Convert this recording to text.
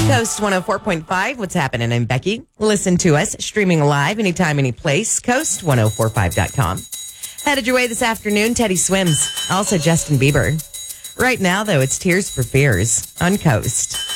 Coast 104.5. What's happening? I'm Becky. Listen to us streaming live anytime, any place. Coast1045.com. Headed your way this afternoon, Teddy Swims. Also Justin Bieber. Right now, though, it's Tears for Fears on Coast.